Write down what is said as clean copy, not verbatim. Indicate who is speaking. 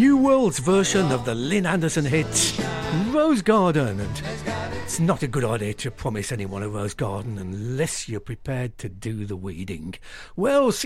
Speaker 1: New World's version of the Lynn Anderson hit Rose Garden, and it's not a good idea to promise anyone a rose garden unless you're prepared to do the weeding. Well,